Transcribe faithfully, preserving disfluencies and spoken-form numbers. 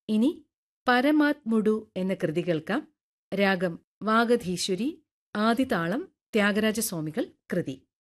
ഇനി പരമാത്മുഡു എന്ന കൃതി കേൾക്കാം. രാഗം വാഗധീശ്വരി, ആദിതാളം ത്യാഗരാജസ്വാമികൾ കൃതി.